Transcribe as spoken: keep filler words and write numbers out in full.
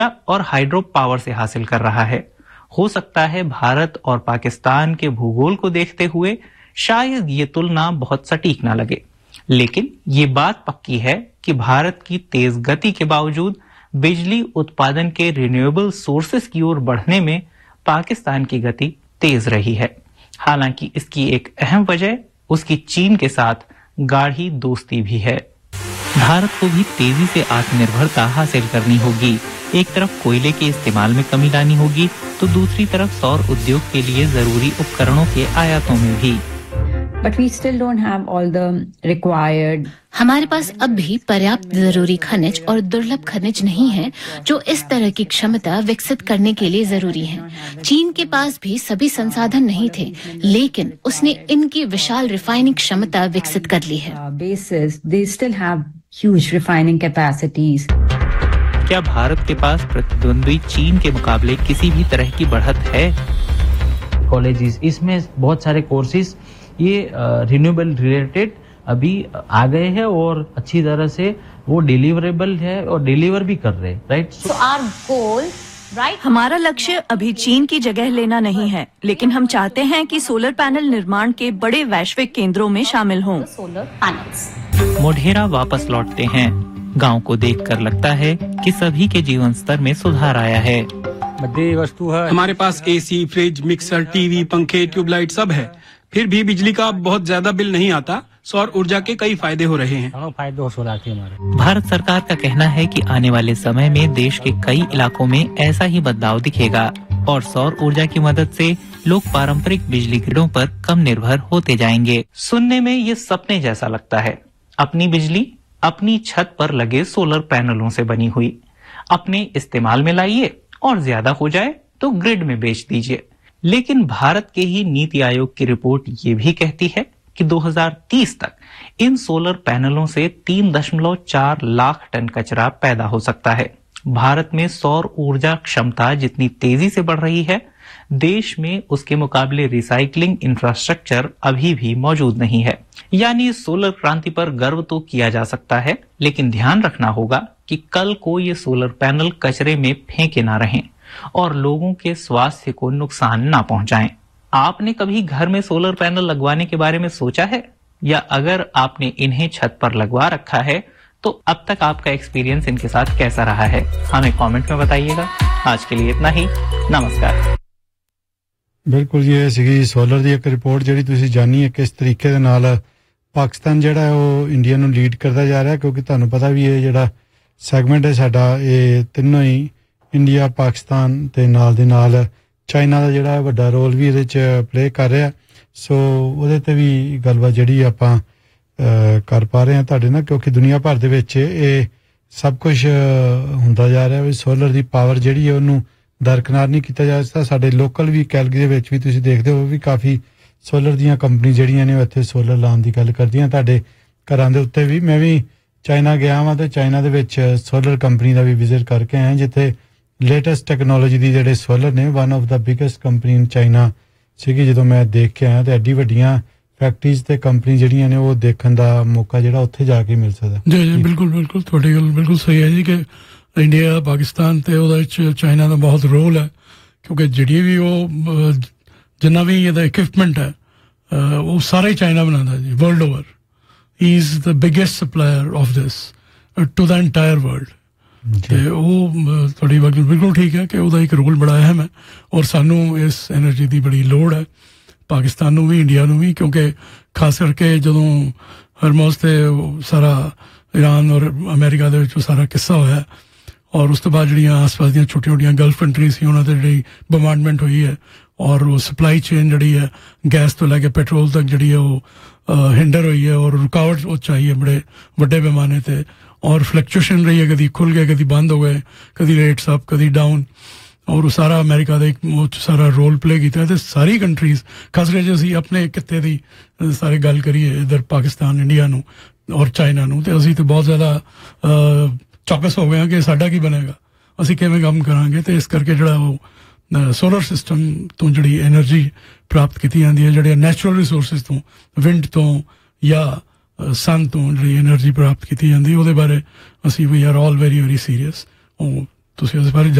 और hydro power से हासिल कर रहा है। हो सकता है भारत और पाकिस्तान के भूगोल को देखते हुए शायद ये तुलना बहुत सटीक ना लगे, लेकिन ये बात पक्की है कि भारत की तेज गति के बावजूद बिजली उत्पादन के रिन्यूएबल सोर्सेस की ओर बढ़ने में पाकिस्तान की गति तेज रही है। हालांकि इसकी एक अहम वजह उसकी चीन के साथ गाढ़ी दोस्ती भी है। भारत को भी तेजी से आत्मनिर्भरता हासिल करनी होगी। एक तरफ कोयले के इस्तेमाल में कमी लानी होगी, तो दूसरी तरफ सौर उद्योग के लिए जरूरी उपकरणों के आयातों में भी। But we still don't have all the required. हमारे पास अब भी पर्याप्त जरूरी खनिज और दुर्लभ खनिज नहीं है जो इस तरह की क्षमता विकसित करने के लिए जरूरी है। चीन के पास भी सभी संसाधन नहीं थे, लेकिन उसने इनकी विशाल रिफाइनिंग क्षमता विकसित कर ली है। Bases, they still have huge refining capacities. क्या भारत के पास प्रतिद्वंदी चीन के मुकाबले किसी भी तरह की बढ़त है? कॉलेजेस, इसमें बहुत सारे कोर्सेज ये रिन्यूएबल रिलेटेड अभी आ गए हैं और अच्छी तरह से वो डिलीवरेबल है और डिलीवर भी कर रहे हैं, right? So our goal, right, हमारा लक्ष्य अभी चीन की जगह लेना नहीं है, लेकिन हम चाहते हैं कि सोलर पैनल निर्माण के बड़े वैश्विक केंद्रों में शामिल हों। Solar panels. मोढेरा वापस लौटते हैं। गांव को देखकर लगता है कि सभी के जीवन स्तर में सुधार आया है। बड़ी वस्तु है, हमारे पास एसी, फ्रिज, मिक्सर, टीवी, पंखे, ट्यूबलाइट सब है, फिर भी बिजली का बहुत ज्यादा बिल नहीं आता। सौर ऊर्जा के कई फायदे हो रहे हैं। फायदे हो रहे हैं हमारे। भारत सरकार का कहना है कि आने वाले समय में देश के कई इलाकों में ऐसा ही बदलाव दिखेगा और सौर ऊर्जा की मदद से लोग पारंपरिक बिजली ग्रिडों पर कम निर्भर होते जाएंगे। सुनने में ये सपने जैसा लगता है। अपनी बिजली अपनी छत पर लगे सोलर पैनलों से बनी हुई, अपने इस्तेमाल में लाइए और ज्यादा हो जाए तो ग्रिड में बेच दीजिए। लेकिन भारत के ही नीति आयोग की रिपोर्ट ये भी कहती है कि दो हज़ार तीस तक इन सोलर पैनलों से तीन दशमलव चार लाख टन कचरा पैदा हो सकता है। भारत में सौर ऊर्जा क्षमता जितनी तेजी से बढ़ रही है, देश में उसके मुकाबले रिसाइकलिंग इंफ्रास्ट्रक्चर अभी भी मौजूद नहीं है। यानी सोलर क्रांति पर गर्व तो किया जा सकता है, लेकिन ध्यान रखना होगा कि कल को ये सोलर पैनल कचरे में फेंके ना रहें और लोगों के स्वास्थ्य को नुकसान ना पहुंचाएं। आपने कभी घर में सोलर पैनल लगवाने के बारे में सोचा है? या अगर आपने इन्हें छत पर लगवा रखा है तो अब तक आपका एक्सपीरियंस इनके साथ कैसा रहा है? हमें कमेंट में बताइएगा। आज के लिए इतना ही। नमस्कार। बिल्कुल ये सीगी सोलर दी एक रिपोर्ट ਜਿਹੜੀ ਤੁਸੀਂ ਜਾਣੀ ਹੈ ਕਿਸ ਤਰੀਕੇ ਦੇ ਨਾਲ ਪਾਕਿਸਤਾਨ ਜਿਹੜਾ ਹੈ ਉਹ ਇੰਡੀਆ ਨੂੰ ਲੀਡ ਕਰਦਾ ਜਾ ਰਿਹਾ, ਕਿਉਂਕਿ ਤੁਹਾਨੂੰ ਪਤਾ ਵੀ ਇਹ ਜਿਹੜਾ ਸੈਗਮੈਂਟ ਹੈ ਸਾਡਾ ਇਹ ਤਿੰਨੋਂ ਹੀ ਇੰਡੀਆ, ਪਾਕਿਸਤਾਨ ਤੇ ਨਾਲ ਦੇ ਨਾਲ ਚਾਈਨਾ ਦਾ ਜਿਹੜਾ ਵੱਡਾ ਰੋਲ ਵੀ ਇਹਦੇ ਚ ਪਲੇ ਕਰ ਰਿਹਾ। ਸੋ ਉਹਦੇ ਤੇ ਵੀ ਗੱਲਬਾਤ ਜਿਹੜੀ ਆਪਾਂ ਕਰ ਪਾ ਰਹੇ ਹਾਂ ਤੁਹਾਡੇ ਨਾਲ, ਕਿਉਂਕਿ ਦੁਨੀਆ ਭਰ ਦੇ ਵਿੱਚ ਇਹ ਸਭ ਕੁਝ ਹੁੰਦਾ ਜਾ ਰਿਹਾ ਵੀ ਸੋਲਰ ਦੀ ਪਾਵਰ ਜਿਹੜੀ ਹੈ ਉਹਨੂੰ ਦਰਕਨਾਰ ਨਹੀਂ ਕੀਤਾ ਜਾ ਸਕਦਾ। ਸਾਡੇ ਲੋਕਲ ਵੀ ਕੈਲਗਰੀ ਦੇ ਵਿੱਚ ਵੀ ਤੁਸੀਂ ਦੇਖਦੇ ਹੋ ਵੀ ਕਾਫੀ ਸੋਲਰ ਦੀਆਂ ਕੰਪਨੀ ਜਿਹੜੀਆਂ ਨੇ ਉਹ ਇੱਥੇ ਸੋਲਰ ਲਾਉਣ ਦੀ ਗੱਲ ਕਰਦੀਆਂ। ਤੁਹਾਡੇ ਘਰਾਂ ਦੇ ਉੱਤੇ ਵੀ ਮੈਂ ਵੀ ਚਾਈਨਾ ਗਿਆ ਵਾਂ ਤੇ ਚਾਈਨਾ ਦੇ ਵਿੱਚ ਸੋਲਰ ਕੰਪਨੀ ਦਾ ਵੀ ਵਿਜ਼ਿਟ ਕਰਕੇ ਆਇਆ, ਜਿੱਥੇ ਲੇਟੈਸਟ ਟੈਕਨੋਲੋਜੀ ਦੀ ਜਿਹੜੇ ਸੋਲਰ ਨੇ one of the biggest company in China ਸੀਗੀ। ਜਦੋਂ ਮੈਂ ਦੇਖ ਕੇ ਆਇਆ ਤੇ ਐਡੀ ਵੱਡੀਆਂ ਫੈਕਟਰੀਜ਼ ਤੇ ਕੰਪਨੀ ਜਿਹੜੀਆਂ ਨੇ ਉਹ ਦੇਖਣ ਦਾ ਮੌਕਾ ਜਿਹੜਾ ਉੱਥੇ ਜਾ ਕੇ ਮਿਲ ਸਕਦਾ। ਜੀ ਜੀ ਬਿਲਕੁਲ ਬਿਲकुल ਤੁਹਾਡੀ ਗੱਲ ਬਿਲਕੁਲ ਸਹੀ ਹੈ ਜੀ ਕਿ ਇੰਡੀਆ, ਪਾਕਿਸਤਾਨ ਤੇ ਉਹਦੇ ਵਿੱਚ ਚਾਈਨਾ ਦਾ ਬਹੁਤ ਰੋਲ ਹੈ, ਕਿਉਂਕਿ ਜਿਹੜੀ ਵੀ ਉਹ ਜਿੰਨਾ ਵੀ ਇਹਦਾ ਇਕਵਿਪਮੈਂਟ ਹੈ ਉਹ ਸਾਰਾ ਹੀ ਚਾਈਨਾ ਬਣਾਉਂਦਾ ਜੀ world over. He is the biggest supplier of this to the entire world. ਤੇ ਉਹ ਤੁਹਾਡੀ ਗੱਲ ਬਿਲਕੁਲ ਠੀਕ ਹੈ ਕਿ ਉਹਦਾ ਇੱਕ ਰੋਲ ਬੜਾ ਅਹਿਮ ਹੈ ਔਰ ਸਾਨੂੰ ਇਸ ਐਨਰਜੀ ਦੀ ਬੜੀ ਲੋੜ ਹੈ, ਪਾਕਿਸਤਾਨ ਨੂੰ ਵੀ, ਇੰਡੀਆ ਨੂੰ ਵੀ, ਕਿਉਂਕਿ ਖਾਸ ਕਰਕੇ ਜਦੋਂ ਹਰਮੋਜ਼ ਤੇ ਸਾਰਾ ਈਰਾਨ ਔਰ ਅਮਰੀਕਾ ਦੇ ਵਿੱਚ ਸਾਰਾ ਕਿੱਸਾ ਹੋਇਆ ਔਰ ਉਸ ਤੋਂ ਬਾਅਦ ਜਿਹੜੀਆਂ ਆਸ-ਪਾਸ ਦੀਆਂ ਛੋਟੀਆਂ ਛੋਟੀਆਂ ਗਲਫ ਕੰਟਰੀਜ਼ ਸੀ ਉਹਨਾਂ ਤੇ ਜਿਹੜੀ ਬੰਬਾਰਡਮੈਂਟ ਹੋਈ ਹੈ ਔਰ ਉਹ ਸਪਲਾਈ ਚੇਨ ਜਿਹੜੀ ਹੈ ਗੈਸ ਤੋਂ ਲੈ ਕੇ ਪੈਟਰੋਲ ਤੱਕ ਜਿਹੜੀ ਹੈ ਉਹ ਹਿੰਡਰ ਹੋਈ ਹੈ ਔਰ ਰੁਕਾਵਟ ਉਹ ਚਾਹੀ ਹੈ ਬੜੇ ਵੱਡੇ ਪੈਮਾਨੇ ਤੇ ਔਰ ਫਲਕਚੁਏਸ਼ਨ ਰਹੀ ਹੈ, ਕਦੀ ਖੁੱਲ ਗਏ, ਕਦੀ ਬੰਦ ਹੋ ਗਏ, ਕਦੀ ਰੇਟਸ ਅਪ, ਕਦੀ ਡਾਊਨ ਔਰ ਸਾਰਾ ਅਮਰੀਕਾ ਦਾ ਇੱਕ ਬਹੁਤ ਸਾਰਾ ਰੋਲ ਪਲੇ ਕੀਤਾ ਤੇ ਸਾਰੀ ਕੰਟਰੀਜ਼ ਖਾਸ ਕਰਕੇ ਜੇ ਅਸੀਂ ਆਪਣੇ ਕਿੱਤੇ ਦੀ ਸਾਰੇ ਗੱਲ ਕਰੀਏ ਇੱਧਰ ਪਾਕਿਸਤਾਨ, ਇੰਡੀਆ ਨੂੰ ਔਰ ਚਾਈਨਾ ਨੂੰ, ਤੇ ਅਸੀਂ ਤੇ ਬਹੁਤ ਜ਼ਿਆਦਾ ਚੌਕਸ ਹੋ ਗਏ ਹਾਂ ਕਿ ਸਾਡਾ ਕੀ ਬਣੇਗਾ, ਅਸੀਂ ਕਿਵੇਂ ਕੰਮ ਕਰਾਂਗੇ। ਤੇ ਇਸ ਕਰਕੇ ਜਿਹੜਾ ਉਹ ਸੋਲਰ ਸਿਸਟਮ ਤੋਂ ਜਿਹੜੀ ਐਨਰਜੀ ਪ੍ਰਾਪਤ ਕੀਤੀ ਜਾਂਦੀ ਹੈ, ਜਿਹੜੇ ਨੈਚੁਰਲ ਰਿਸੋਰਸਿਸ ਤੋਂ, ਵਿੰਡ ਤੋਂ ਜਾਂ ਸਨ ਤੋਂ ਜਿਹੜੀ ਐਨਰਜੀ ਪ੍ਰਾਪਤ ਕੀਤੀ ਜਾਂਦੀ, ਉਹਦੇ ਬਾਰੇ ਅਸੀਂ ਵੀ are all very very serious. ਉਹ ਤੁਸੀਂ ਇਸ ਬਾਰੇ